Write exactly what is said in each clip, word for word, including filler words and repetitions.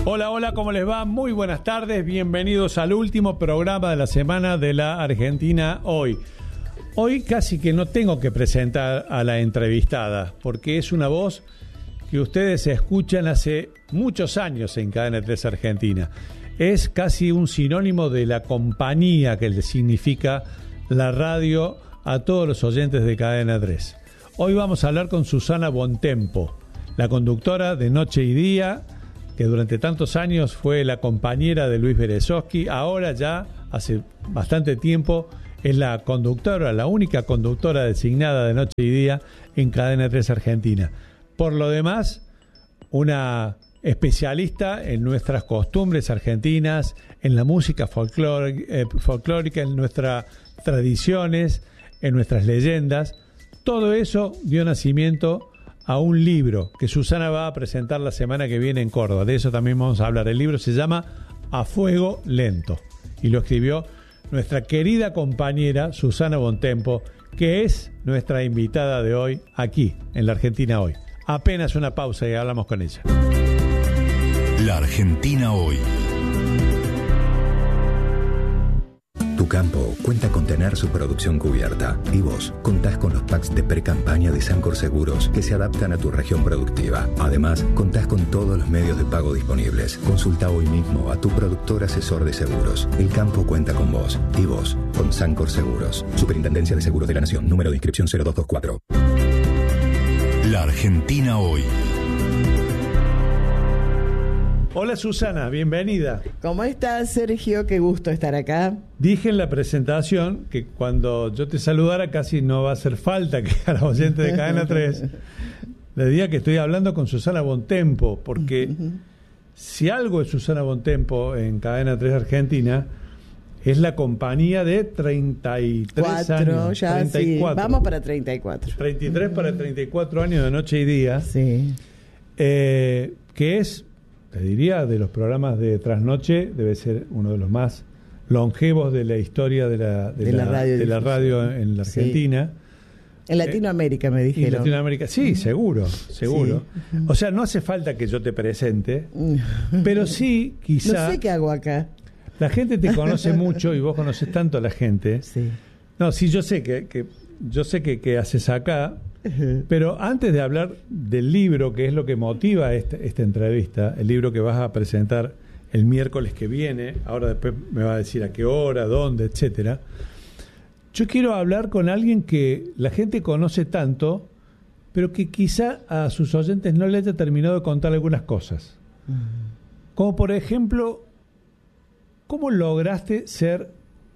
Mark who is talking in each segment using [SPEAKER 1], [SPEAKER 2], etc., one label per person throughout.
[SPEAKER 1] Hola, hola, ¿cómo les va? Muy buenas tardes, bienvenidos al último programa de la semana de la Argentina Hoy. Hoy casi que no tengo que presentar a la entrevistada, porque es una voz que ustedes escuchan hace muchos años en Cadena tres Argentina. Es casi un sinónimo de la compañía que le significa la radio a todos los oyentes de Cadena tres. Hoy vamos a hablar con Susana Bontempo, la conductora de Noche y Día, que durante tantos años fue la compañera de Luis Berezovsky. Ahora ya, hace bastante tiempo, es la conductora, la única conductora designada de Noche y Día en Cadena tres Argentina. Por lo demás, una especialista en nuestras costumbres argentinas, en la música folclórica, eh, folclórica, en nuestras tradiciones, en nuestras leyendas. Todo eso dio nacimiento a un libro que Susana va a presentar la semana que viene en Córdoba. De eso también vamos a hablar. El libro se llama A Fuego Lento y lo escribió nuestra querida compañera Susana Bontempo, que es nuestra invitada de hoy aquí en la Argentina Hoy. Apenas una pausa y hablamos con ella.
[SPEAKER 2] La Argentina Hoy. Tu campo cuenta con tener su producción cubierta y vos contás con los packs de pre-campaña de Sancor Seguros que se adaptan a tu región productiva. Además, contás con todos los medios de pago disponibles. Consulta hoy mismo a tu productor asesor de seguros. El campo cuenta con vos y vos con Sancor Seguros. Superintendencia de Seguros de la Nación. Número de inscripción cero dos dos cuatro. La Argentina Hoy.
[SPEAKER 1] Hola Susana, bienvenida.
[SPEAKER 3] ¿Cómo estás, Sergio? Qué gusto estar acá.
[SPEAKER 1] Dije en la presentación que cuando yo te saludara casi no va a hacer falta que a los oyentes de Cadena tres le diga que estoy hablando con Susana Bontempo, porque uh-huh. si algo es Susana Bontempo en Cadena tres Argentina, es la compañía de treinta y tres
[SPEAKER 3] Cuatro,
[SPEAKER 1] años.
[SPEAKER 3] Ya,
[SPEAKER 1] treinta y cuatro.
[SPEAKER 3] Sí. Vamos para treinta y cuatro.
[SPEAKER 1] treinta y tres para treinta y cuatro años de Noche y Día.
[SPEAKER 3] Sí.
[SPEAKER 1] Eh, que es, te diría, de los programas de Trasnoche, debe ser uno de los más longevos de la historia de la, de
[SPEAKER 3] de
[SPEAKER 1] la,
[SPEAKER 3] la, radio,
[SPEAKER 1] de la radio en la Argentina.
[SPEAKER 3] Sí. En Latinoamérica, eh, me dijeron.
[SPEAKER 1] En Latinoamérica, sí, seguro, seguro. Sí. O sea, no hace falta que yo te presente, pero sí, quizá...
[SPEAKER 3] No sé qué hago acá.
[SPEAKER 1] La gente te conoce mucho y vos conoces tanto a la gente.
[SPEAKER 3] Sí.
[SPEAKER 1] No, sí, yo sé que, que yo sé que, que haces acá, uh-huh. pero antes de hablar del libro, que es lo que motiva esta, esta entrevista, el libro que vas a presentar el miércoles que viene, ahora después me va a decir a qué hora, dónde, etcétera. Yo quiero hablar con alguien que la gente conoce tanto, pero que quizá a sus oyentes no le haya terminado de contar algunas cosas. Uh-huh. Como por ejemplo, ¿cómo lograste ser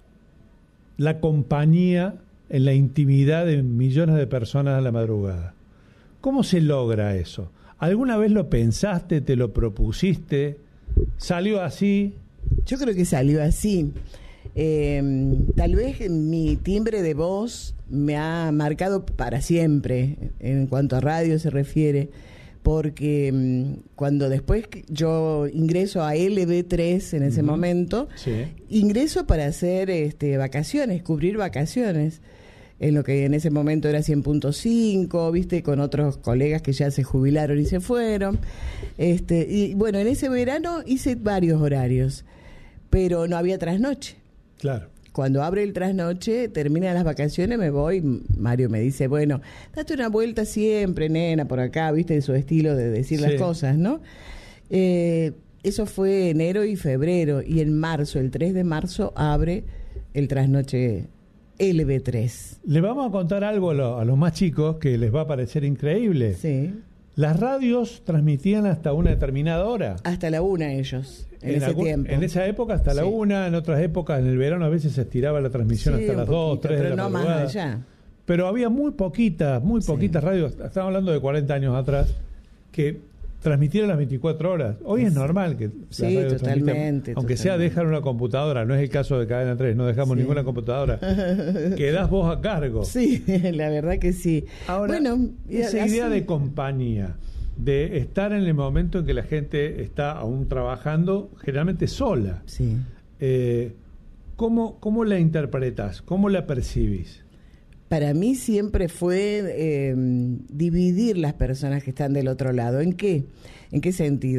[SPEAKER 1] la compañía en la intimidad de millones de personas a la madrugada? ¿Cómo se logra eso? ¿Alguna vez lo pensaste, te lo propusiste? ¿Salió así?
[SPEAKER 3] Yo creo que salió así. Eh, tal vez mi timbre de voz me ha marcado para siempre, en cuanto a radio se refiere, porque um, cuando después yo ingreso a L B tres en ese uh-huh. momento,
[SPEAKER 1] sí.
[SPEAKER 3] ingreso para hacer este, vacaciones, cubrir vacaciones, en lo que en ese momento era cien punto cinco, viste, con otros colegas que ya se jubilaron y se fueron. Este, y bueno, en ese verano hice varios horarios, pero no había trasnoche.
[SPEAKER 1] Claro.
[SPEAKER 3] Cuando abre el trasnoche, terminan las vacaciones, me voy, Mario me dice, bueno, date una vuelta siempre, nena, por acá, viste, de su estilo de decir sí. las cosas, ¿no? Eh, eso fue enero y febrero, y en marzo, el tres de marzo, abre el trasnoche L B tres.
[SPEAKER 1] Le vamos a contar algo a, lo, a los más chicos que les va a parecer increíble.
[SPEAKER 3] Sí.
[SPEAKER 1] Las radios transmitían hasta una determinada hora.
[SPEAKER 3] Hasta la una ellos, en, en ese
[SPEAKER 1] algún,
[SPEAKER 3] tiempo.
[SPEAKER 1] En esa época hasta sí. la una, en otras épocas, en el verano a veces se estiraba la transmisión sí, hasta las poquito, dos, tres de la
[SPEAKER 3] no
[SPEAKER 1] madrugada.
[SPEAKER 3] Más allá.
[SPEAKER 1] Pero había muy poquitas, muy poquitas sí. radios, estamos hablando de cuarenta años atrás, que transmitieran las veinticuatro horas. Hoy es normal que
[SPEAKER 3] sí,
[SPEAKER 1] las radios
[SPEAKER 3] totalmente,
[SPEAKER 1] aunque
[SPEAKER 3] totalmente.
[SPEAKER 1] sea dejar una computadora, no es el caso de Cadena tres, no dejamos sí. ninguna computadora. Quedás vos a cargo.
[SPEAKER 3] Sí, la verdad que sí.
[SPEAKER 1] Ahora, bueno, esa así... idea de compañía, de estar en el momento en que la gente está aún trabajando, generalmente sola.
[SPEAKER 3] Sí.
[SPEAKER 1] Eh, ¿cómo, ¿Cómo la interpretas? ¿Cómo la percibís?
[SPEAKER 3] Para mí siempre fue eh, dividir las personas que están del otro lado. ¿En qué? ¿En qué sentido?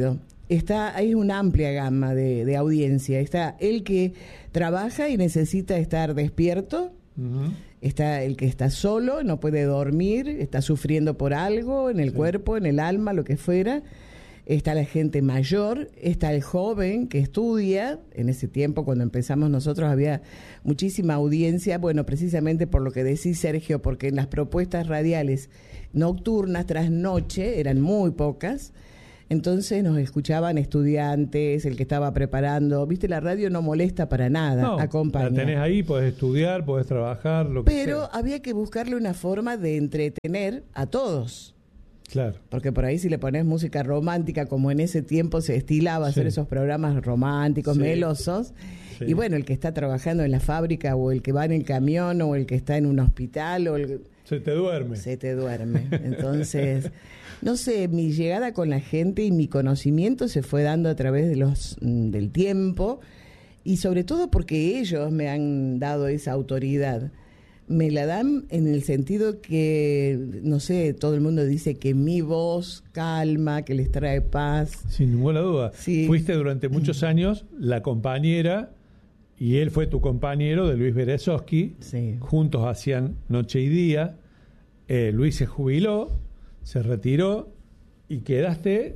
[SPEAKER 3] está hay una amplia gama de, de audiencia. Está el que trabaja y necesita estar despierto, uh-huh. Está el que está solo, no puede dormir, está sufriendo por algo en el sí. cuerpo, en el alma, lo que fuera. Está la gente mayor, está el joven que estudia. En ese tiempo, cuando empezamos nosotros, había muchísima audiencia, bueno, precisamente por lo que decís, Sergio, porque en las propuestas radiales nocturnas, tras noche, eran muy pocas. Entonces nos escuchaban estudiantes, el que estaba preparando. Viste, la radio no molesta para nada,
[SPEAKER 1] no,
[SPEAKER 3] acompaña.
[SPEAKER 1] La tenés ahí, podés estudiar, podés trabajar, lo que
[SPEAKER 3] Pero
[SPEAKER 1] sea.
[SPEAKER 3] había que buscarle una forma de entretener a todos.
[SPEAKER 1] Claro.
[SPEAKER 3] Porque por ahí si le pones música romántica, como en ese tiempo se estilaba sí. hacer esos programas románticos, sí. melosos, sí. y bueno, el que está trabajando en la fábrica, o el que va en el camión, o el que está en un hospital, o el...
[SPEAKER 1] Se te duerme.
[SPEAKER 3] Se te duerme. Entonces, no sé, mi llegada con la gente y mi conocimiento se fue dando a través de los del tiempo, y sobre todo porque ellos me han dado esa autoridad. Me la dan en el sentido que, no sé, todo el mundo dice que mi voz calma, que les trae paz.
[SPEAKER 1] Sin ninguna duda.
[SPEAKER 3] Sí.
[SPEAKER 1] Fuiste durante muchos años la compañera, y él fue tu compañero, de Luis Berezovsky.
[SPEAKER 3] Sí.
[SPEAKER 1] Juntos hacían Noche y Día. Eh, Luis se jubiló, se retiró, y quedaste...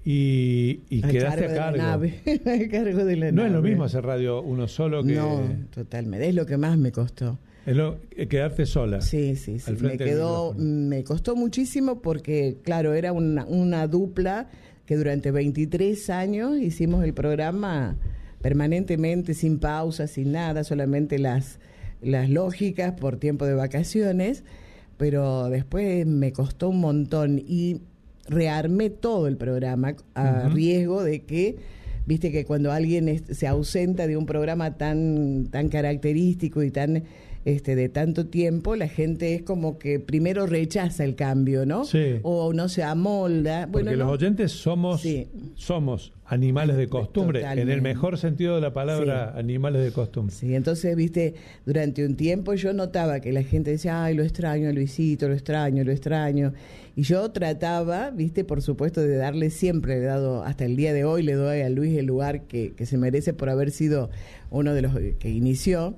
[SPEAKER 1] Y, y quedaste a cargo.
[SPEAKER 3] A cargo de la
[SPEAKER 1] no
[SPEAKER 3] nave.
[SPEAKER 1] Es lo mismo hacer radio uno solo que...
[SPEAKER 3] No, totalmente. Es lo que más me costó.
[SPEAKER 1] Es lo, quedarte sola.
[SPEAKER 3] Sí, sí, sí. Me quedó, me costó muchísimo porque, claro, era una, una dupla que durante veintitrés años hicimos el programa permanentemente, sin pausa, sin nada, solamente las, las lógicas por tiempo de vacaciones, pero después me costó un montón y rearmé todo el programa a uh-huh. riesgo de que, viste que cuando alguien es, se ausenta de un programa tan, tan característico y tan este de tanto tiempo, la gente es como que primero rechaza el cambio, ¿no?
[SPEAKER 1] Sí.
[SPEAKER 3] O no se amolda.
[SPEAKER 1] Porque
[SPEAKER 3] bueno,
[SPEAKER 1] los
[SPEAKER 3] no.
[SPEAKER 1] oyentes somos sí. somos animales de costumbre, totalmente. En el mejor sentido de la palabra, sí. animales de costumbre.
[SPEAKER 3] Sí, entonces, viste, durante un tiempo yo notaba que la gente decía, ay, lo extraño a Luisito, lo extraño, lo extraño. Y yo trataba, viste, por supuesto, de darle siempre, le he dado, hasta el día de hoy, le doy a Luis el lugar que, que se merece por haber sido uno de los que inició.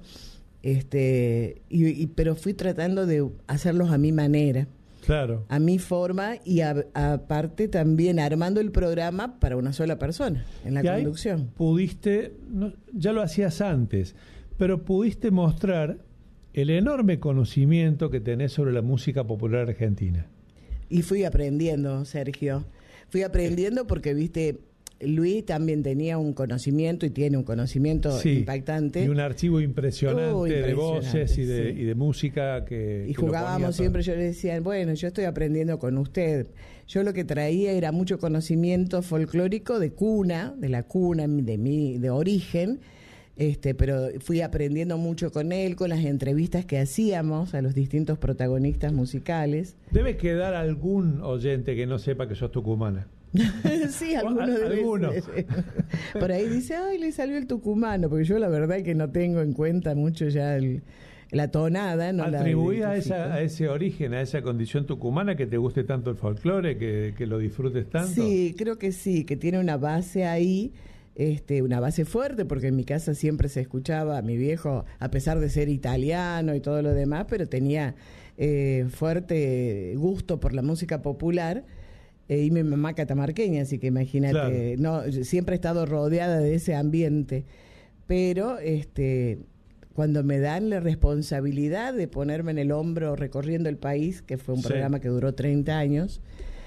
[SPEAKER 3] Este, y, y, pero fui tratando de hacerlos a mi manera,
[SPEAKER 1] claro,
[SPEAKER 3] a mi forma, y a, aparte también armando el programa para una sola persona en la
[SPEAKER 1] y
[SPEAKER 3] conducción.
[SPEAKER 1] Ahí pudiste, no, ya lo hacías antes, pero pudiste mostrar el enorme conocimiento que tenés sobre la música popular argentina.
[SPEAKER 3] Y fui aprendiendo, Sergio, fui aprendiendo porque, viste, Luis también tenía un conocimiento y tiene un conocimiento sí, impactante.
[SPEAKER 1] Y un archivo impresionante, oh, impresionante de voces y de, sí. y de música que...
[SPEAKER 3] Y que jugábamos siempre, yo le decía, bueno, yo estoy aprendiendo con usted. Yo lo que traía era mucho conocimiento folclórico de cuna, de la cuna, de mi, de origen, este, pero fui aprendiendo mucho con él, con las entrevistas que hacíamos a los distintos protagonistas musicales.
[SPEAKER 1] Debe quedar algún oyente que no sepa que sos tucumana.
[SPEAKER 3] Sí, algunos de
[SPEAKER 1] alguno.
[SPEAKER 3] Por ahí dice, ay, le salió el tucumano, porque yo la verdad que no tengo en cuenta mucho ya el, la tonada. No
[SPEAKER 1] ¿Atribuís a, esa, a ese origen, a esa condición tucumana, que te guste tanto el folclore, que, que lo disfrutes tanto?
[SPEAKER 3] Sí, creo que sí, que tiene una base ahí, este, una base fuerte, porque en mi casa siempre se escuchaba a mi viejo, a pesar de ser italiano y todo lo demás, pero tenía eh, fuerte gusto por la música popular. Eh, y mi mamá catamarqueña, así que imagínate, claro. no, siempre he estado rodeada de ese ambiente, pero este cuando me dan la responsabilidad de ponerme en el hombro recorriendo el país, que fue un sí. programa que duró treinta años,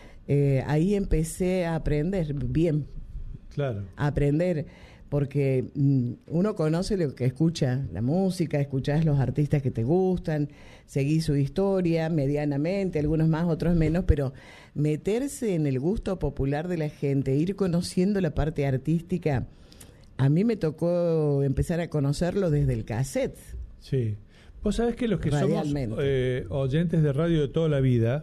[SPEAKER 3] eh, ahí empecé a aprender bien,
[SPEAKER 1] claro,
[SPEAKER 3] a aprender, porque mm, uno conoce lo que escucha, la música, escuchás los artistas que te gustan, seguís su historia medianamente, algunos más, otros menos, pero meterse en el gusto popular de la gente, ir conociendo la parte artística, a mí me tocó empezar a conocerlo desde el cassette.
[SPEAKER 1] Sí. Vos sabés que los que somos eh, oyentes de radio de toda la vida,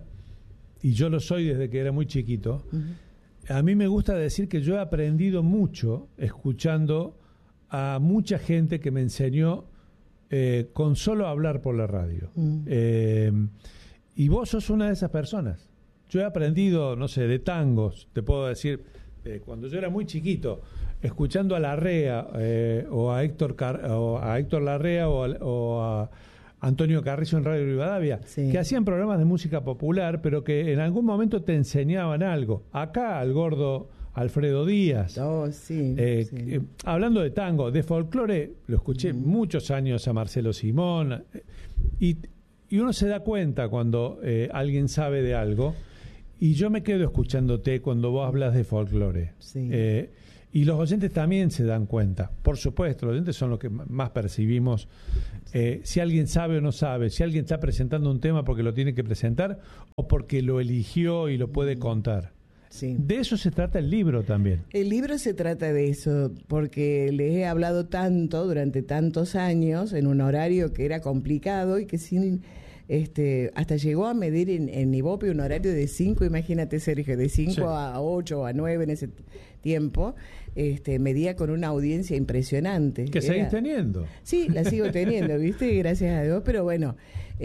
[SPEAKER 1] y yo lo soy desde que era muy chiquito, uh-huh. a mí me gusta decir que yo he aprendido mucho escuchando a mucha gente que me enseñó eh, con solo hablar por la radio. Uh-huh. Eh, y vos sos una de esas personas. Yo he aprendido, no sé, de tangos, te puedo decir, eh, cuando yo era muy chiquito, escuchando a Larrea eh, o a Héctor Car- o a Héctor Larrea o a, o a Antonio Carrizo en Radio Rivadavia,
[SPEAKER 3] sí.
[SPEAKER 1] que hacían programas de música popular, pero que en algún momento te enseñaban algo. Acá al gordo Alfredo Díaz.
[SPEAKER 3] Oh, sí,
[SPEAKER 1] eh,
[SPEAKER 3] sí.
[SPEAKER 1] eh, hablando de tango, de folclore, lo escuché
[SPEAKER 3] Mm.
[SPEAKER 1] muchos años a Marcelo Simón, eh, y, y uno se da cuenta cuando eh, alguien sabe de algo, y yo me quedo escuchándote cuando vos hablas de folclore.
[SPEAKER 3] Sí.
[SPEAKER 1] Eh, y los oyentes también se dan cuenta. Por supuesto, los oyentes son los que m- más percibimos eh, si alguien sabe o no sabe, si alguien está presentando un tema porque lo tiene que presentar o porque lo eligió y lo puede contar.
[SPEAKER 3] Sí.
[SPEAKER 1] De eso se trata el libro también.
[SPEAKER 3] El libro se trata de eso, porque les he hablado tanto durante tantos años en un horario que era complicado y que sin este hasta llegó a medir en, en Ibope un horario de cinco, imagínate Sergio, de cinco
[SPEAKER 1] Sí.
[SPEAKER 3] a ocho o a nueve en ese tiempo, este medía con una audiencia impresionante.
[SPEAKER 1] Que
[SPEAKER 3] Era-
[SPEAKER 1] seguís teniendo.
[SPEAKER 3] Sí, la sigo teniendo, ¿viste? Gracias a Dios, pero bueno,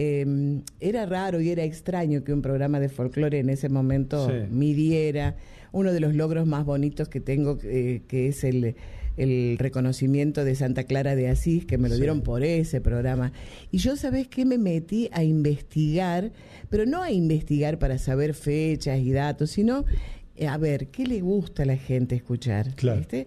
[SPEAKER 3] eh, era raro y era extraño que un programa de folclore en ese momento
[SPEAKER 1] Sí.
[SPEAKER 3] midiera. Uno de los logros más bonitos que tengo, eh, que es el, el reconocimiento de Santa Clara de Asís, que me lo
[SPEAKER 1] Sí.
[SPEAKER 3] dieron por ese programa. Y yo, ¿sabés qué? Me metí a investigar, pero no a investigar para saber fechas y datos, sino eh, a ver, ¿qué le gusta a la gente escuchar?
[SPEAKER 1] Claro.
[SPEAKER 3] ¿Viste?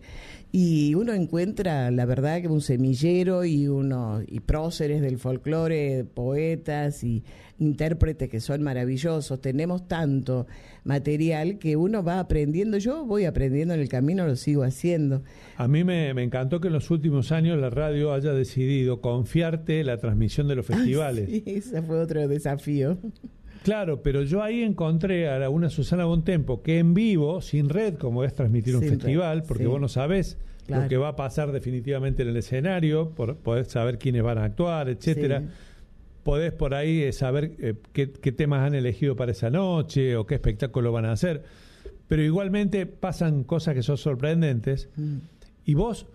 [SPEAKER 3] Y uno encuentra, la verdad, que un semillero y uno y próceres del folclore, poetas y intérpretes que son maravillosos. Tenemos tanto material que uno va aprendiendo. Yo voy aprendiendo en el camino, lo sigo haciendo.
[SPEAKER 1] A mí me, me encantó que en los últimos años la radio haya decidido confiarte la transmisión de los festivales.
[SPEAKER 3] Sí, ese fue otro desafío.
[SPEAKER 1] Claro, pero yo ahí encontré a una Susana Bontempo que en vivo, sin red, como es transmitir un
[SPEAKER 3] Sin red,
[SPEAKER 1] festival, porque
[SPEAKER 3] sí.
[SPEAKER 1] vos no sabés
[SPEAKER 3] Claro.
[SPEAKER 1] lo que va a pasar definitivamente en el escenario, por, podés saber quiénes van a actuar, etcétera.
[SPEAKER 3] Sí.
[SPEAKER 1] Podés por ahí eh, saber eh, qué, qué temas han elegido para esa noche o qué espectáculo van a hacer. Pero igualmente pasan cosas que son sorprendentes
[SPEAKER 3] Mm.
[SPEAKER 1] y vos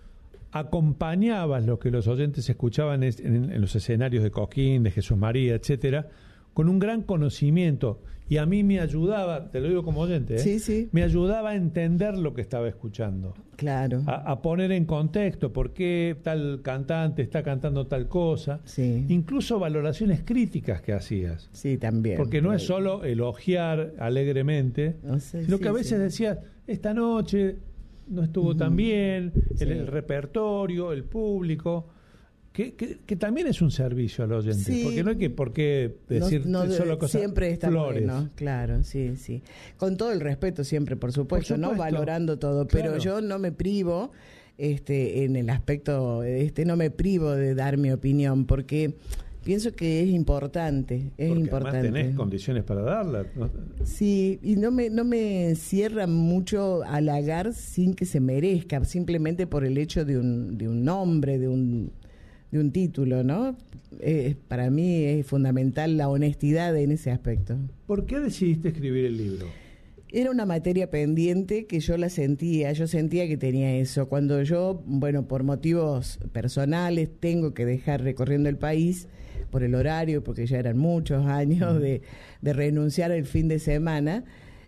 [SPEAKER 1] acompañabas lo que los oyentes escuchaban es- en, en los escenarios de Coquín, de Jesús María, etcétera, con un gran conocimiento. Y a mí me ayudaba, te lo digo como oyente, ¿eh?
[SPEAKER 3] Sí, sí.
[SPEAKER 1] me ayudaba a entender lo que estaba escuchando,
[SPEAKER 3] Claro.
[SPEAKER 1] a, a poner en contexto por qué tal cantante está cantando tal cosa,
[SPEAKER 3] Sí.
[SPEAKER 1] incluso valoraciones críticas que hacías.
[SPEAKER 3] Sí, también.
[SPEAKER 1] Porque no es solo elogiar alegremente,
[SPEAKER 3] No sé,
[SPEAKER 1] sino
[SPEAKER 3] sí,
[SPEAKER 1] que a veces
[SPEAKER 3] sí.
[SPEAKER 1] decías, esta noche no estuvo tan bien, el,
[SPEAKER 3] Sí.
[SPEAKER 1] el repertorio, el público, que, que, que también es un servicio al oyente,
[SPEAKER 3] Sí.
[SPEAKER 1] porque no hay que por qué decir
[SPEAKER 3] No- no,
[SPEAKER 1] solo cosas
[SPEAKER 3] siempre está
[SPEAKER 1] flores.
[SPEAKER 3] bueno, claro, sí, sí. Con todo el respeto siempre, por supuesto,
[SPEAKER 1] Por
[SPEAKER 3] no
[SPEAKER 1] supuesto.
[SPEAKER 3] valorando todo, pero
[SPEAKER 1] Claro.
[SPEAKER 3] yo no me privo, este, en el aspecto, este, no me privo de dar mi opinión, porque pienso que es importante, es
[SPEAKER 1] Porque
[SPEAKER 3] importante.
[SPEAKER 1] además tenés condiciones para darla, ¿no?
[SPEAKER 3] Sí, y no me, no me cierra mucho halagar sin que se merezca, simplemente por el hecho de un, de un nombre, de un, de un título, ¿no? Eh, para mí es fundamental la honestidad en ese aspecto.
[SPEAKER 1] ¿Por qué decidiste escribir el libro?
[SPEAKER 3] Era una materia pendiente que yo la sentía, yo sentía que tenía eso. Cuando yo, bueno, por motivos personales, tengo que dejar recorriendo el país por el horario, porque ya eran muchos años de, de renunciar el fin de semana,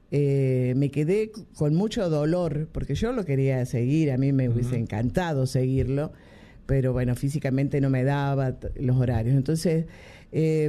[SPEAKER 3] eh, me quedé c- con mucho dolor, porque yo lo quería seguir, a mí me hubiese encantado seguirlo, pero bueno, físicamente no me daba t- los horarios. Entonces, eh,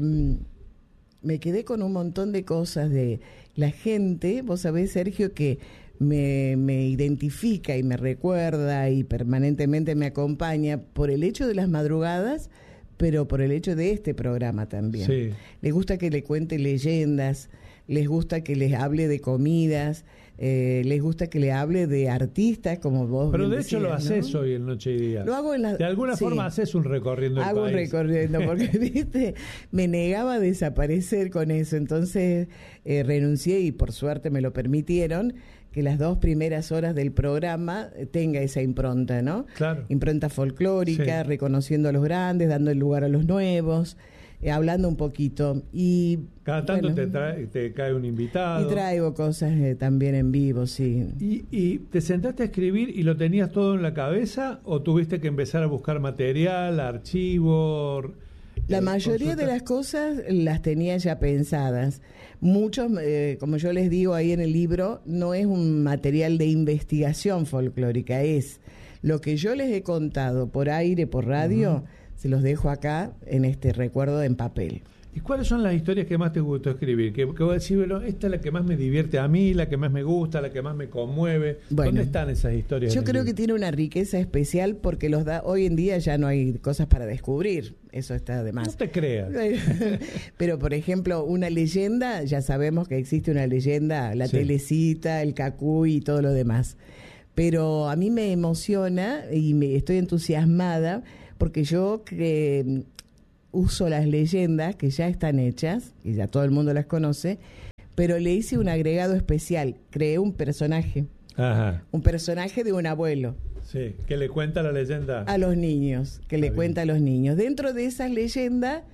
[SPEAKER 3] me quedé con un montón de cosas de la gente, vos sabés, Sergio, que me, me identifica y me recuerda y permanentemente me acompaña por el hecho de las madrugadas, pero por el hecho de este programa también.
[SPEAKER 1] Sí.
[SPEAKER 3] Les gusta que le cuente leyendas, les gusta que les hable de comidas, eh, les gusta que le hable de artistas, como vos
[SPEAKER 1] Pero
[SPEAKER 3] bien
[SPEAKER 1] de hecho lo
[SPEAKER 3] decías,
[SPEAKER 1] haces
[SPEAKER 3] ¿no?
[SPEAKER 1] hoy en Noche y Día.
[SPEAKER 3] Lo hago en la-
[SPEAKER 1] De alguna
[SPEAKER 3] sí.
[SPEAKER 1] forma haces un recorriendo el
[SPEAKER 3] Hago un
[SPEAKER 1] país.
[SPEAKER 3] recorriendo, porque, viste, me negaba a desaparecer con eso. Entonces eh, renuncié y por suerte me lo permitieron, que las dos primeras horas del programa eh, tenga esa impronta, ¿no?
[SPEAKER 1] Claro.
[SPEAKER 3] Impronta folclórica,
[SPEAKER 1] Sí.
[SPEAKER 3] reconociendo a los grandes, dando el lugar a los nuevos, eh, hablando un poquito. Y
[SPEAKER 1] Cada tanto
[SPEAKER 3] bueno,
[SPEAKER 1] te, trae- te cae un invitado.
[SPEAKER 3] y traigo cosas eh, también en vivo, sí.
[SPEAKER 1] ¿Y, ¿Y te sentaste a escribir y lo tenías todo en la cabeza o tuviste que empezar a buscar material, archivo,
[SPEAKER 3] La
[SPEAKER 1] eh,
[SPEAKER 3] mayoría
[SPEAKER 1] consultas?
[SPEAKER 3] de las cosas las tenía ya pensadas. Muchos, eh, como yo les digo ahí en el libro, no es un material de investigación folclórica, es lo que yo les he contado por aire, por radio, uh-huh. se los dejo acá en este recuerdo en papel.
[SPEAKER 1] ¿Y cuáles son las historias que más te gustó escribir? Que, que vos decís, bueno, esta es la que más me divierte a mí, la que más me gusta, la que más me conmueve. Bueno, ¿dónde están esas historias?
[SPEAKER 3] Yo creo libro? que tiene una riqueza especial porque los da hoy en día ya no hay cosas para descubrir. Eso está de más.
[SPEAKER 1] No te creas.
[SPEAKER 3] Pero, por ejemplo, una leyenda, ya sabemos que existe una leyenda, la sí. telecita, el cacuy y todo lo demás. Pero a mí me emociona y me estoy entusiasmada porque yo que uso las leyendas que ya están hechas, y ya todo el mundo las conoce, pero le hice un agregado especial, creé un personaje, Ajá. un personaje de un abuelo.
[SPEAKER 1] Sí, que le cuenta la leyenda
[SPEAKER 3] a los niños, que Está le bien. cuenta a los niños. Dentro de esas leyendas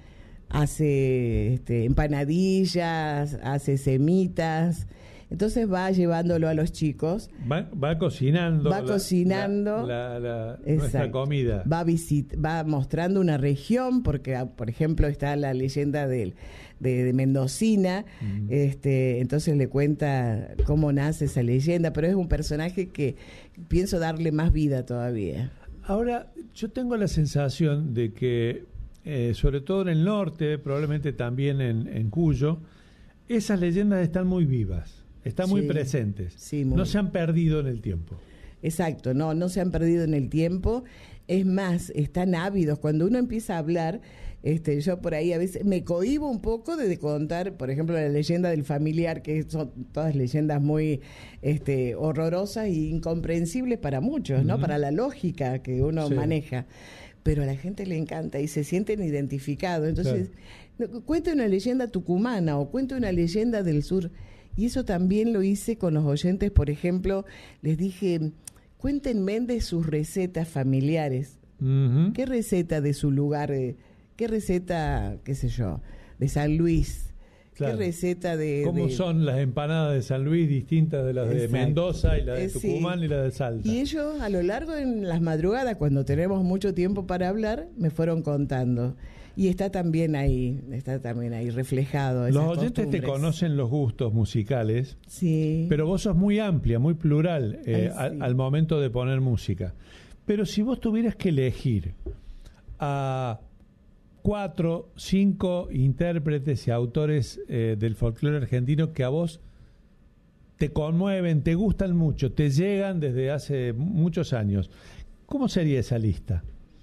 [SPEAKER 3] hace este, empanadillas, hace semitas. Entonces va llevándolo a los chicos.
[SPEAKER 1] Va, va cocinando.
[SPEAKER 3] Va
[SPEAKER 1] la,
[SPEAKER 3] cocinando.
[SPEAKER 1] La, la, la, nuestra comida.
[SPEAKER 3] Va, visit, va mostrando una región, porque, por ejemplo, está la leyenda de, de, de Mendocina. Mm. este Entonces le cuenta cómo nace esa leyenda, pero es un personaje que pienso darle más vida todavía.
[SPEAKER 1] Ahora, yo tengo la sensación de que, eh, sobre todo en el norte, probablemente también en, en Cuyo, esas leyendas están muy vivas. Están muy sí, presentes,
[SPEAKER 3] sí, muy
[SPEAKER 1] no se han perdido en el tiempo.
[SPEAKER 3] Exacto, no, no se han perdido en el tiempo. Es más, están ávidos. Cuando uno empieza a hablar, este, yo por ahí a veces me cohíbo un poco de, de contar, por ejemplo, la leyenda del familiar, que son todas leyendas muy este, horrorosas e incomprensibles para muchos, ¿no? Uh-huh. Para la lógica que uno sí. maneja. Pero a la gente le encanta y se sienten identificados. Entonces, claro. cuente una leyenda tucumana o cuente una leyenda del sur. Y eso también lo hice con los oyentes, por ejemplo, les dije, cuéntenme de sus recetas familiares. Uh-huh. ¿Qué receta de su lugar? ¿Qué receta, qué sé yo, de San Luis? Claro. ¿Qué receta de...?
[SPEAKER 1] ¿Cómo
[SPEAKER 3] de...
[SPEAKER 1] son las empanadas de San Luis distintas de las Exacto. de Mendoza y las de eh, Tucumán sí. y las de Salta?
[SPEAKER 3] Y ellos, a lo largo de las madrugadas, cuando tenemos mucho tiempo para hablar, me fueron contando. Y está también ahí, está también ahí reflejado.
[SPEAKER 1] Los oyentes costumbres. Te conocen los gustos musicales,
[SPEAKER 3] sí.
[SPEAKER 1] pero vos sos muy amplia, muy plural eh, Ay, sí. al, al momento de poner música. Pero si vos tuvieras que elegir a cuatro, cinco intérpretes y autores eh, del folclore argentino que a vos te conmueven, te gustan mucho, te llegan desde hace muchos años, ¿cómo sería esa lista?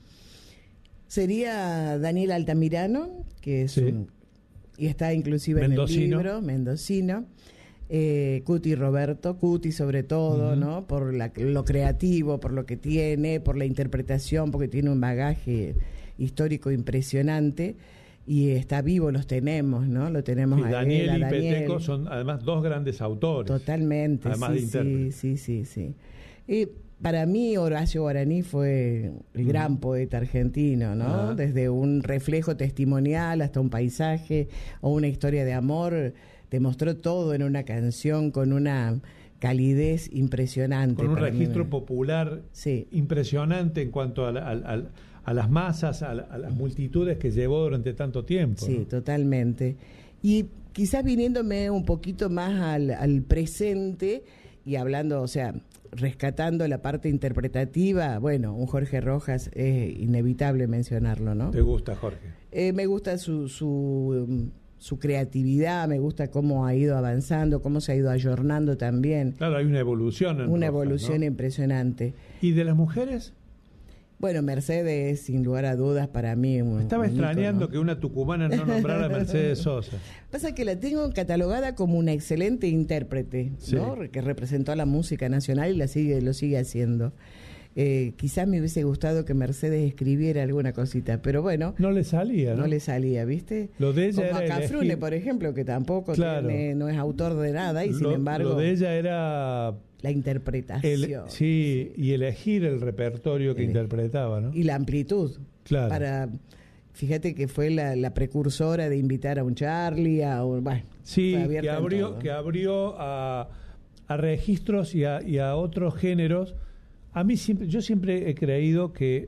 [SPEAKER 3] Sería Daniel Altamirano, que es sí. un, y está inclusive mendocino. En el libro, mendocino, eh, Cuti Roberto, Cuti sobre todo, uh-huh. ¿no? Por la, lo creativo, por lo que tiene, por la interpretación, porque tiene un bagaje histórico impresionante y está vivo, los tenemos, ¿no? Lo tenemos
[SPEAKER 1] y
[SPEAKER 3] a
[SPEAKER 1] Daniel
[SPEAKER 3] él, a
[SPEAKER 1] y
[SPEAKER 3] Daniel.
[SPEAKER 1] Peteco son además dos grandes autores.
[SPEAKER 3] Totalmente,
[SPEAKER 1] además
[SPEAKER 3] sí,
[SPEAKER 1] de intérpretes.
[SPEAKER 3] sí, sí, sí, sí. Y para mí Horacio Guaraní fue el gran uh-huh. poeta argentino, ¿no? Uh-huh. Desde un reflejo testimonial hasta un paisaje o una historia de amor, te mostró todo en una canción con una calidez impresionante.
[SPEAKER 1] Con un registro
[SPEAKER 3] mí.
[SPEAKER 1] popular
[SPEAKER 3] sí. impresionante
[SPEAKER 1] en cuanto a, la, a, a, a las masas, a, la, a las multitudes que llevó durante tanto tiempo.
[SPEAKER 3] Sí,
[SPEAKER 1] ¿no?
[SPEAKER 3] totalmente. Y quizás viniéndome un poquito más al, al presente y hablando, o sea, rescatando la parte interpretativa, bueno, un Jorge Rojas es inevitable mencionarlo, ¿no?
[SPEAKER 1] ¿Te gusta Jorge?
[SPEAKER 3] Eh, me gusta su, su, su creatividad, me gusta cómo ha ido avanzando, cómo se ha ido ayornando también.
[SPEAKER 1] Claro, hay una evolución en
[SPEAKER 3] Una
[SPEAKER 1] Rojas,
[SPEAKER 3] evolución
[SPEAKER 1] ¿no?
[SPEAKER 3] impresionante.
[SPEAKER 1] ¿Y de las mujeres?
[SPEAKER 3] Bueno, Mercedes, sin lugar a dudas, para mí... Un,
[SPEAKER 1] Estaba
[SPEAKER 3] un
[SPEAKER 1] extrañando
[SPEAKER 3] ícono.
[SPEAKER 1] Que una tucumana no nombrara a Mercedes Sosa.
[SPEAKER 3] Pasa que la tengo catalogada como una excelente intérprete, sí. ¿no? Que representó a la música nacional y la sigue, lo sigue haciendo. Eh, quizás me hubiese gustado que Mercedes escribiera alguna cosita, pero bueno...
[SPEAKER 1] No le salía, ¿no?
[SPEAKER 3] No le salía, ¿viste?
[SPEAKER 1] Lo de ella
[SPEAKER 3] como
[SPEAKER 1] era
[SPEAKER 3] a Cafrune,
[SPEAKER 1] elegir...
[SPEAKER 3] por ejemplo, que tampoco
[SPEAKER 1] claro.
[SPEAKER 3] tiene, no es autor de nada y
[SPEAKER 1] lo,
[SPEAKER 3] sin embargo...
[SPEAKER 1] Lo de ella era...
[SPEAKER 3] La interpretación.
[SPEAKER 1] El, sí, y elegir el repertorio que el, interpretaba, ¿no?
[SPEAKER 3] Y la amplitud.
[SPEAKER 1] Claro.
[SPEAKER 3] Para, fíjate que fue la, la precursora de invitar a un Charlie, a un... Bueno,
[SPEAKER 1] sí, que abrió, que abrió a, a registros y a, y a otros géneros. A mí siempre, yo siempre he creído que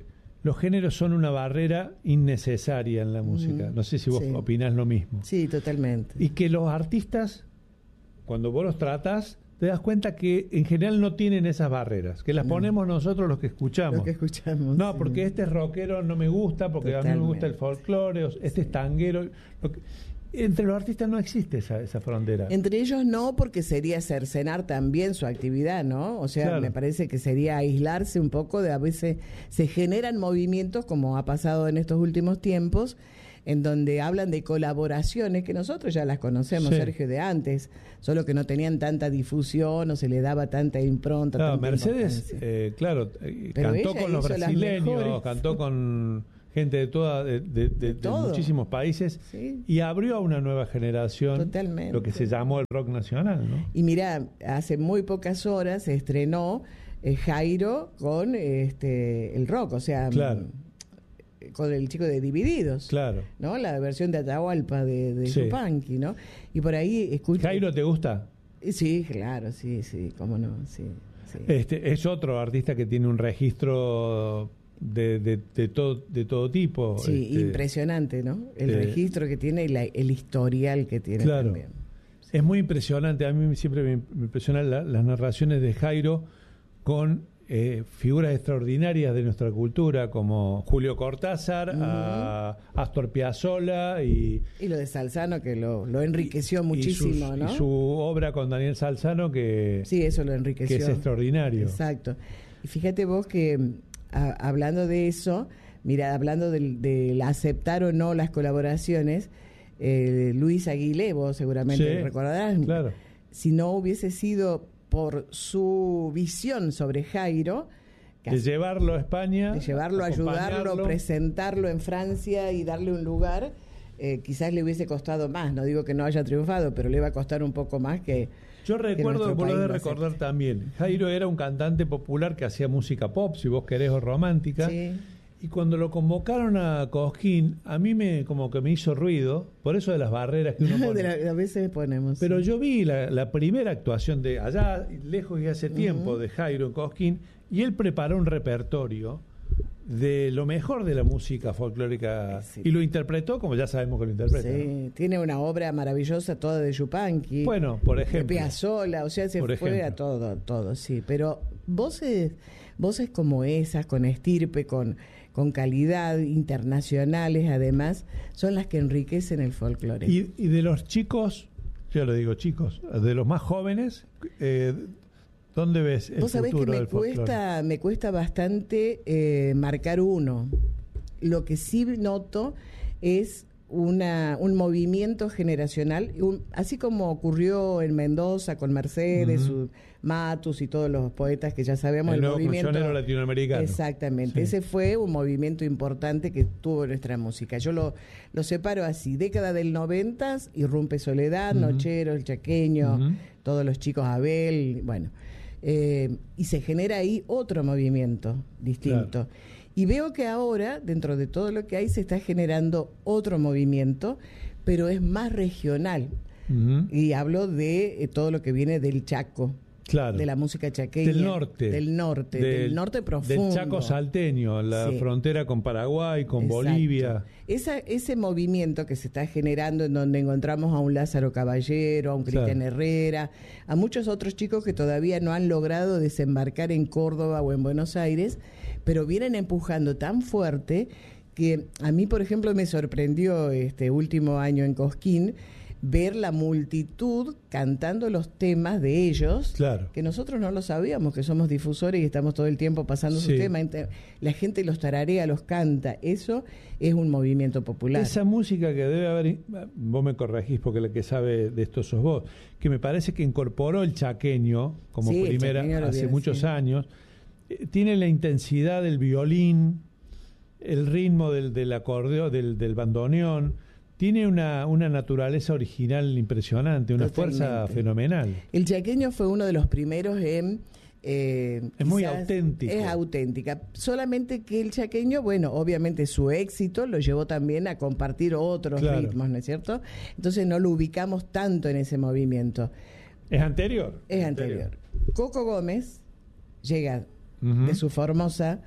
[SPEAKER 1] los géneros son una barrera innecesaria en la música. No sé si vos
[SPEAKER 3] sí.
[SPEAKER 1] opinás lo mismo.
[SPEAKER 3] Sí, totalmente.
[SPEAKER 1] Y que los artistas, cuando vos los tratás, te das cuenta que en general no tienen esas barreras, que las
[SPEAKER 3] No.
[SPEAKER 1] ponemos nosotros los que escuchamos.
[SPEAKER 3] Lo que escuchamos.
[SPEAKER 1] No,
[SPEAKER 3] sí.
[SPEAKER 1] porque este es rockero no me gusta, porque a mí me gusta el folclore, o este
[SPEAKER 3] Sí.
[SPEAKER 1] es tanguero. Lo que- entre los artistas no existe esa, esa frontera.
[SPEAKER 3] Entre ellos no, porque sería cercenar también su actividad, ¿no? O sea,
[SPEAKER 1] Claro.
[SPEAKER 3] me parece que sería aislarse un poco de a veces se generan movimientos, como ha pasado en estos últimos tiempos, en donde hablan de colaboraciones que nosotros ya las conocemos,
[SPEAKER 1] Sí.
[SPEAKER 3] Sergio, de antes, solo que no tenían tanta difusión, no se le daba tanta impronta.
[SPEAKER 1] Claro,
[SPEAKER 3] tanta
[SPEAKER 1] Mercedes,
[SPEAKER 3] importancia.
[SPEAKER 1] eh, claro, eh,
[SPEAKER 3] Pero
[SPEAKER 1] cantó
[SPEAKER 3] ella
[SPEAKER 1] con los
[SPEAKER 3] hizo las
[SPEAKER 1] brasileños,
[SPEAKER 3] mejores.
[SPEAKER 1] cantó con gente de toda de, de- de- de
[SPEAKER 3] todo.
[SPEAKER 1] muchísimos países
[SPEAKER 3] Sí.
[SPEAKER 1] y abrió a una nueva generación
[SPEAKER 3] Totalmente.
[SPEAKER 1] lo que se llamó el rock nacional, ¿no?
[SPEAKER 3] Y mira, hace muy pocas horas se estrenó eh, Jairo con este el rock, o sea,
[SPEAKER 1] Claro.
[SPEAKER 3] mm, con el chico de Divididos,
[SPEAKER 1] Claro.
[SPEAKER 3] ¿no? La versión de Atahualpa de, de
[SPEAKER 1] Sí.
[SPEAKER 3] Yupanqui, ¿no? Y por ahí escucho...
[SPEAKER 1] Jairo, ¿te gusta?
[SPEAKER 3] Sí, claro, sí, sí, cómo no, sí. sí.
[SPEAKER 1] Este es otro artista que tiene un registro de, de, de todo de todo tipo.
[SPEAKER 3] Sí,
[SPEAKER 1] este,
[SPEAKER 3] impresionante, ¿no? El
[SPEAKER 1] eh,
[SPEAKER 3] registro que tiene y la- el historial que tiene
[SPEAKER 1] Claro.
[SPEAKER 3] también.
[SPEAKER 1] Es muy impresionante. A mí siempre me, me impresionan la- las narraciones de Jairo con eh, figuras extraordinarias de nuestra cultura, como Julio Cortázar,
[SPEAKER 3] Ujú.
[SPEAKER 1] a Astor Piazzolla y,
[SPEAKER 3] Y lo de Salzano que lo, lo enriqueció
[SPEAKER 1] y
[SPEAKER 3] muchísimo,
[SPEAKER 1] sus-
[SPEAKER 3] ¿no?
[SPEAKER 1] y su obra con Daniel Salzano, que,
[SPEAKER 3] Sí, eso lo enriqueció.
[SPEAKER 1] que es extraordinario.
[SPEAKER 3] Exacto. Y fíjate vos que mm, a- hablando de eso, mira, hablando del, del aceptar o no las colaboraciones, eh, Luis Aguilé, vos seguramente
[SPEAKER 1] Sí,
[SPEAKER 3] recordarás,
[SPEAKER 1] claro.
[SPEAKER 3] si no hubiese sido por su visión sobre Jairo,
[SPEAKER 1] De
[SPEAKER 3] casi-
[SPEAKER 1] llevarlo a España,
[SPEAKER 3] de llevarlo, ayudarlo,
[SPEAKER 1] acompañarlo.
[SPEAKER 3] presentarlo en Francia y darle un lugar, eh, quizás le hubiese costado más. No digo que no haya triunfado, pero le va a costar un poco más que...
[SPEAKER 1] Yo recuerdo,
[SPEAKER 3] nuestro
[SPEAKER 1] vos lo
[SPEAKER 3] país
[SPEAKER 1] debes
[SPEAKER 3] lo
[SPEAKER 1] recordar
[SPEAKER 3] acepte.
[SPEAKER 1] también, Jairo era un cantante popular que hacía música pop, si vos querés, o romántica.
[SPEAKER 3] Sí.
[SPEAKER 1] Y cuando lo convocaron a Cosquín, a mí me como que me hizo ruido, por eso de las barreras que uno pone.
[SPEAKER 3] De la- a veces ponemos.
[SPEAKER 1] Pero
[SPEAKER 3] sí.
[SPEAKER 1] yo vi la, la primera actuación de allá, lejos y hace tiempo, de Jairo en Cosquín, y él preparó un repertorio de lo mejor de la música folclórica
[SPEAKER 3] Sí.
[SPEAKER 1] y lo interpretó como ya sabemos que lo interpreta. ¿no?
[SPEAKER 3] Sí, tiene una obra maravillosa toda de Yupanqui.
[SPEAKER 1] Bueno, por
[SPEAKER 3] de
[SPEAKER 1] ejemplo.
[SPEAKER 3] Piazzolla, o sea, se
[SPEAKER 1] Por
[SPEAKER 3] fue
[SPEAKER 1] ejemplo.
[SPEAKER 3] a todo, todo, sí. Pero voces, voces como esas, con estirpe, con, con calidad, internacionales además, son las que enriquecen el folclore.
[SPEAKER 1] Y, y de los chicos, yo lo digo chicos, de los más jóvenes, eh, ¿dónde ves el
[SPEAKER 3] Vos sabés que
[SPEAKER 1] futuro
[SPEAKER 3] me
[SPEAKER 1] del folclore?
[SPEAKER 3] cuesta, me cuesta bastante eh, marcar uno. Lo que sí noto es una, un movimiento generacional, un- así como ocurrió en Mendoza con Mercedes,
[SPEAKER 1] Ujú.
[SPEAKER 3] su- Matus y todos los poetas que ya sabemos.
[SPEAKER 1] El
[SPEAKER 3] El,
[SPEAKER 1] nuevo
[SPEAKER 3] movimiento
[SPEAKER 1] cancionero latinoamericano.
[SPEAKER 3] Exactamente,
[SPEAKER 1] Sí.
[SPEAKER 3] ese fue un movimiento importante que tuvo nuestra música. Yo lo, lo separo así, década del noventas, irrumpe Soledad,
[SPEAKER 1] Ujú.
[SPEAKER 3] Nochero, El Chaqueño,
[SPEAKER 1] Ujú.
[SPEAKER 3] todos los chicos Abel, bueno, eh, y se genera ahí otro movimiento distinto.
[SPEAKER 1] Claro.
[SPEAKER 3] Y veo que ahora, dentro de todo lo que hay, se está generando otro movimiento, pero es más regional.
[SPEAKER 1] Ujú.
[SPEAKER 3] Y hablo de eh, todo lo que viene del Chaco,
[SPEAKER 1] Claro.
[SPEAKER 3] de la música chaqueña.
[SPEAKER 1] Del norte.
[SPEAKER 3] Del norte, del, norte profundo.
[SPEAKER 1] Del Chaco salteño, la
[SPEAKER 3] Sí.
[SPEAKER 1] frontera con Paraguay, con
[SPEAKER 3] Exacto.
[SPEAKER 1] Bolivia.
[SPEAKER 3] Esa, ese movimiento que se está generando en donde encontramos a un Lázaro Caballero, a un Cristian
[SPEAKER 1] Claro.
[SPEAKER 3] Herrera, a muchos otros chicos que todavía no han logrado desembarcar en Córdoba o en Buenos Aires, pero vienen empujando tan fuerte que a mí, por ejemplo, me sorprendió este último año en Cosquín ver la multitud cantando los temas de ellos,
[SPEAKER 1] Claro.
[SPEAKER 3] que nosotros no lo sabíamos, que somos difusores y estamos todo el tiempo pasando
[SPEAKER 1] Sí.
[SPEAKER 3] sus temas. Ente- La gente los tararea, los canta. Eso es un movimiento popular.
[SPEAKER 1] Esa música que debe haber, vos me corregís porque la que sabe de esto sos vos, que me parece que incorporó el chaqueño como
[SPEAKER 3] Sí, el
[SPEAKER 1] primera
[SPEAKER 3] chaqueño lo
[SPEAKER 1] hace
[SPEAKER 3] viene,
[SPEAKER 1] muchos
[SPEAKER 3] sí.
[SPEAKER 1] años, eh, tiene la intensidad del violín, el ritmo del, del acordeón, del, del bandoneón, tiene una, una naturaleza original impresionante, una fuerza
[SPEAKER 3] Totalmente.
[SPEAKER 1] fenomenal.
[SPEAKER 3] El chaqueño fue uno de los primeros en... eh,
[SPEAKER 1] Es muy
[SPEAKER 3] quizás-
[SPEAKER 1] auténtico.
[SPEAKER 3] Es auténtica. Solamente que el chaqueño, bueno, obviamente su éxito lo llevó también a compartir otros
[SPEAKER 1] Claro.
[SPEAKER 3] ritmos, ¿no es cierto? Entonces no lo ubicamos tanto en ese movimiento.
[SPEAKER 1] ¿Es anterior?
[SPEAKER 3] Es anterior. Coco Gómez llega
[SPEAKER 1] Ujú.
[SPEAKER 3] de su Formosa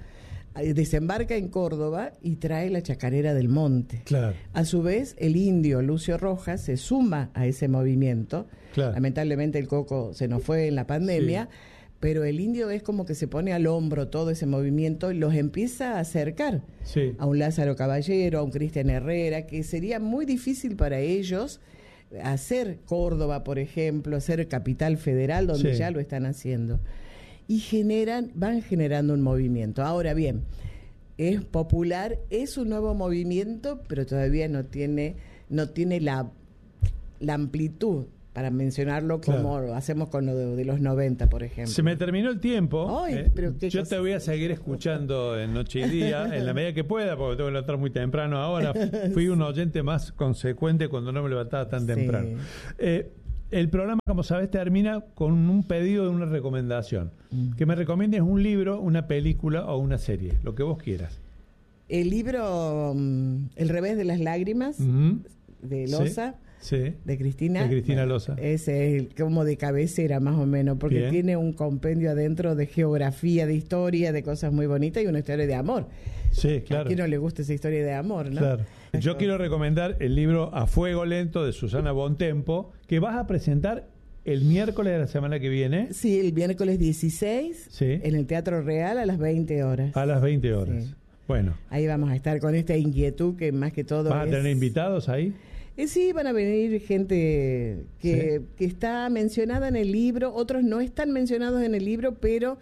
[SPEAKER 3] desembarca en Córdoba y trae la chacarera del monte.
[SPEAKER 1] Claro.
[SPEAKER 3] A su vez, el indio Lucio Rojas se suma a ese movimiento.
[SPEAKER 1] Claro.
[SPEAKER 3] Lamentablemente el Coco se nos fue en la pandemia,
[SPEAKER 1] Sí.
[SPEAKER 3] pero el indio es como que se pone al hombro todo ese movimiento y los empieza a acercar
[SPEAKER 1] Sí.
[SPEAKER 3] a un Lázaro Caballero, a un Cristian Herrera, que sería muy difícil para ellos hacer Córdoba, por ejemplo, hacer Capital Federal, donde
[SPEAKER 1] Sí.
[SPEAKER 3] ya lo están haciendo. Y generan, van generando un movimiento. Ahora bien, es popular, es un nuevo movimiento, pero todavía no tiene, no tiene la, la amplitud para mencionarlo como
[SPEAKER 1] Claro.
[SPEAKER 3] lo hacemos con lo de, de los noventa, por ejemplo.
[SPEAKER 1] Se me terminó el tiempo.
[SPEAKER 3] Ay,
[SPEAKER 1] eh,
[SPEAKER 3] pero qué
[SPEAKER 1] yo
[SPEAKER 3] cosa.
[SPEAKER 1] te voy a seguir escuchando en noche y día, en la medida que pueda, porque tengo que levantar muy temprano ahora. Fui un oyente más consecuente cuando no me levantaba tan
[SPEAKER 3] Sí.
[SPEAKER 1] temprano. Eh, el programa, como sabes, termina con un pedido de una recomendación.
[SPEAKER 3] Mm.
[SPEAKER 1] Que me recomiendes un libro, una película o una serie, lo que vos quieras.
[SPEAKER 3] El libro um, El revés de las lágrimas,
[SPEAKER 1] Ujú.
[SPEAKER 3] de
[SPEAKER 1] Sí.
[SPEAKER 3] Loza,
[SPEAKER 1] Sí.
[SPEAKER 3] de Cristina.
[SPEAKER 1] De Cristina
[SPEAKER 3] Bueno,
[SPEAKER 1] Loza.
[SPEAKER 3] Ese es el- como de cabecera más o menos, porque
[SPEAKER 1] Bien.
[SPEAKER 3] tiene un compendio adentro de geografía, de historia, de cosas muy bonitas y una historia de amor.
[SPEAKER 1] Sí, claro.
[SPEAKER 3] ¿A quién no le gusta esa historia de amor, no?
[SPEAKER 1] Claro. Yo quiero recomendar el libro A Fuego Lento de Susana Bontempo, que vas a presentar el miércoles de la semana que viene
[SPEAKER 3] Sí, el miércoles dieciséis,
[SPEAKER 1] Sí.
[SPEAKER 3] en el Teatro Real a las veinte horas.
[SPEAKER 1] a las veinte horas.
[SPEAKER 3] Sí.
[SPEAKER 1] Bueno,
[SPEAKER 3] Ahí vamos a estar con esta inquietud que más que todo
[SPEAKER 1] ¿vas a
[SPEAKER 3] es...
[SPEAKER 1] tener invitados ahí?
[SPEAKER 3] Eh, sí, van a venir gente que,
[SPEAKER 1] Sí.
[SPEAKER 3] que está mencionada en el libro, otros no están mencionados en el libro, pero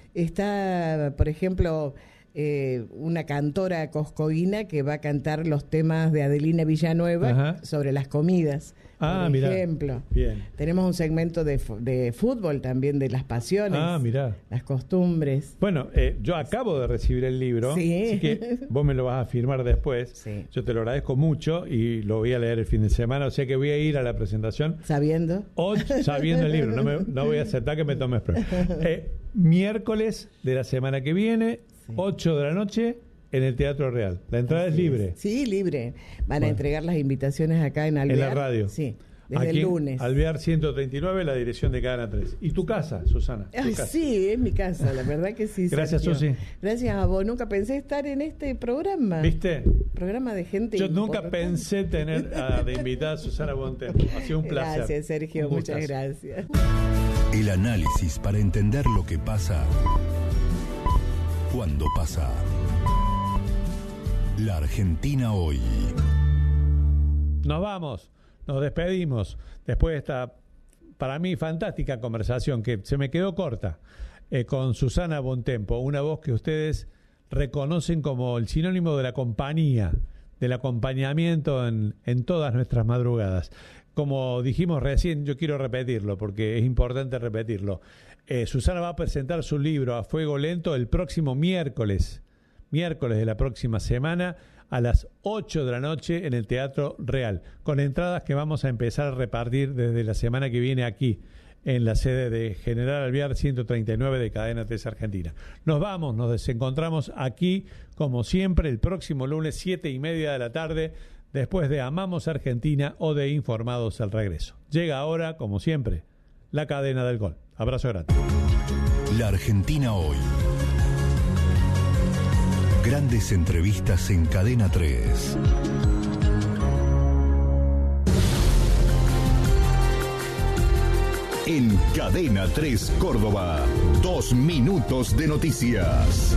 [SPEAKER 3] está, por ejemplo, eh, una cantora coscoína que va a cantar los temas de Adelina Villanueva
[SPEAKER 1] Ajá.
[SPEAKER 3] sobre las comidas,
[SPEAKER 1] Ah,
[SPEAKER 3] por
[SPEAKER 1] mirá.
[SPEAKER 3] ejemplo.
[SPEAKER 1] Bien.
[SPEAKER 3] Tenemos un segmento de, fu- de fútbol también, de las pasiones,
[SPEAKER 1] Ah, mirá.
[SPEAKER 3] las costumbres.
[SPEAKER 1] Bueno, eh, yo acabo de recibir el libro,
[SPEAKER 3] Sí.
[SPEAKER 1] así que vos me lo vas a firmar después.
[SPEAKER 3] Sí.
[SPEAKER 1] Yo te lo agradezco mucho y lo voy a leer el fin de semana, o sea que voy a ir a la presentación
[SPEAKER 3] Sabiendo.
[SPEAKER 1] ocho, sabiendo el libro, no, me, no voy a aceptar que me tomes prueba. Eh, miércoles de la semana que viene,
[SPEAKER 3] Sí.
[SPEAKER 1] ocho de la noche, en el Teatro Real. La entrada es
[SPEAKER 3] Así
[SPEAKER 1] libre.
[SPEAKER 3] Sí, libre. Van
[SPEAKER 1] Bueno.
[SPEAKER 3] a entregar las invitaciones acá en Alvear.
[SPEAKER 1] En la radio.
[SPEAKER 3] Sí, desde
[SPEAKER 1] Aquí
[SPEAKER 3] el
[SPEAKER 1] en
[SPEAKER 3] lunes.
[SPEAKER 1] Alvear ciento treinta y nueve, la dirección de Cadena tres. ¿Y tu casa, Susana? Tu
[SPEAKER 3] Ay,
[SPEAKER 1] casa.
[SPEAKER 3] sí, es mi casa, la verdad que sí.
[SPEAKER 1] Gracias,
[SPEAKER 3] Sergio.
[SPEAKER 1] Susi.
[SPEAKER 3] Gracias a vos. Nunca pensé estar en este programa.
[SPEAKER 1] ¿Viste?
[SPEAKER 3] Programa de gente.
[SPEAKER 1] Yo nunca
[SPEAKER 3] importante.
[SPEAKER 1] pensé tener a- de invitada a Susana Bontempo. Ha sido un placer.
[SPEAKER 3] Gracias, Sergio.
[SPEAKER 1] Un
[SPEAKER 3] Muchas
[SPEAKER 1] gustazo.
[SPEAKER 3] gracias.
[SPEAKER 2] El análisis para entender lo que pasa cuando pasa. La Argentina hoy.
[SPEAKER 1] Nos vamos, nos despedimos después de esta, para mí, fantástica conversación que se me quedó corta eh, con Susana Bontempo, una voz que ustedes reconocen como el sinónimo de la compañía, del acompañamiento en, en todas nuestras madrugadas. Como dijimos recién, yo quiero repetirlo porque es importante repetirlo. Eh, Susana va a presentar su libro A Fuego Lento el próximo miércoles, miércoles de la próxima semana a las ocho de la noche en el Teatro Real, con entradas que vamos a empezar a repartir desde la semana que viene aquí en la sede de General Alvear ciento treinta y nueve de Cadena tres Argentina. Nos vamos, nos desencontramos aquí como siempre el próximo lunes siete y media de la tarde después de Amamos Argentina o de Informados al Regreso. Llega ahora, como siempre, la cadena del gol. Abrazo grande.
[SPEAKER 2] La Argentina hoy. Grandes entrevistas en Cadena tres. En Cadena tres Córdoba, dos minutos de noticias.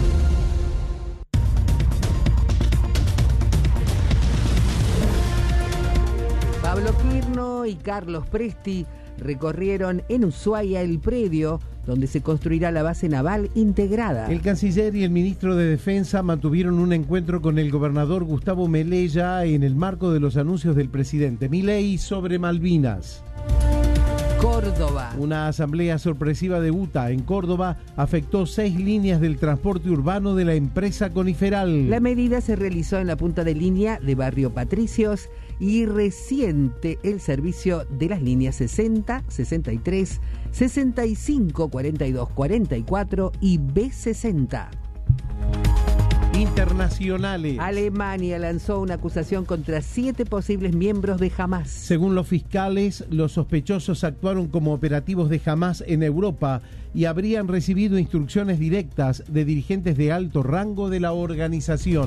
[SPEAKER 4] Pablo Quirno y Carlos Presti recorrieron en Ushuaia el predio donde se construirá la base naval integrada.
[SPEAKER 5] El canciller y el ministro de Defensa mantuvieron un encuentro con el gobernador Gustavo Melella en el marco de los anuncios del presidente Milei sobre Malvinas.
[SPEAKER 4] Córdoba.
[SPEAKER 5] Una asamblea sorpresiva de U T A en Córdoba afectó seis líneas del transporte urbano de la empresa Coniferal.
[SPEAKER 4] La medida se realizó en la punta de línea de Barrio Patricios y reciente el servicio de las líneas sesenta, sesenta y tres, sesenta y cinco, cuarenta y dos, cuarenta y cuatro y B sesenta.
[SPEAKER 5] Internacionales.
[SPEAKER 4] Alemania lanzó una acusación contra siete posibles miembros de Hamás.
[SPEAKER 5] Según los fiscales, los sospechosos actuaron como operativos de Hamás en Europa y habrían recibido instrucciones directas de dirigentes de alto rango de la organización.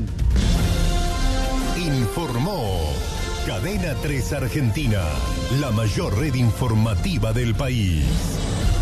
[SPEAKER 6] Informó Cadena tres Argentina, la mayor red informativa del país.